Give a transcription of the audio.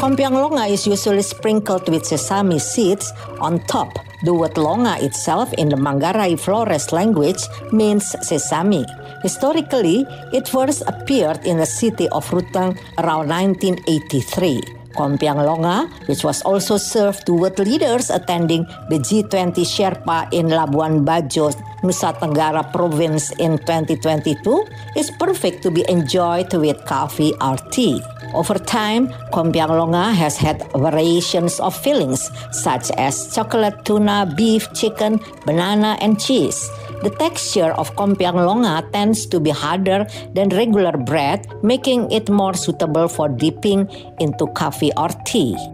Kompiang longa is usually sprinkled with sesame seeds on top. The word longa itself in the Manggarai Flores language means sesame. Historically, it first appeared in the city of Ruteng around 1983. Kompiang longa, which was also served to world leaders attending the G20 Sherpa in Labuan Bajo, Nusa Tenggara Province in 2022, is perfect to be enjoyed with coffee or tea. Over time, Kompiang longa has had variations of fillings such as chocolate, tuna, beef, chicken, banana, and cheese. The texture of Kompiang longa tends to be harder than regular bread, making it more suitable for dipping into coffee or tea.